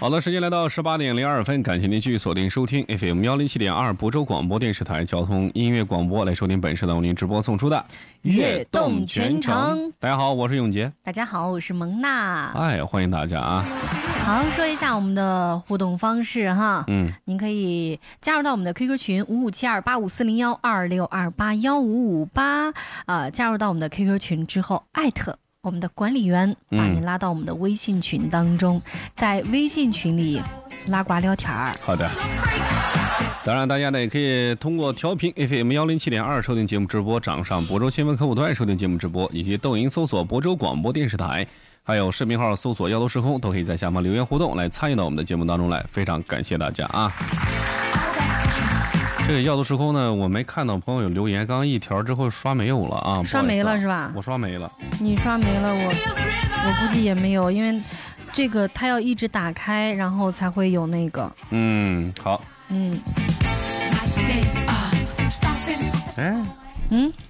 好的，时间来到18:02，感谢您继续锁定收听 FM 107.2亳州广播电视台交通音乐广播，来收听本时段为您直播送出的悦动全程。 大家好，我是永杰。 大家好，我是蒙娜。 哎，欢迎大家啊！ 好，说一下我们的互动方式哈。您可以加入到我们的 QQ 群5572854012681558，加入到我们的 QQ 群之后，艾特我们的管理员，把您拉到我们的微信群当中，在微信群里拉呱聊天儿。 好的。当然，大家呢也可以通过调频 FM 107.2收听节目直播，掌上亳州新闻客户端收听节目直播，以及抖音搜索亳州广播电视台，还有视频号搜索“摇头时空”，都可以在下方留言互动，来参与到我们的节目当中来。非常感谢大家啊！这个摇头时空呢，我没看到朋友有留言，刚刚一条之后刷没有了啊， 刷没了是吧？ 我刷没了， 你刷没了，我估计也没有，因为这个它要一直打开，然后才会有那个。 好。 哎。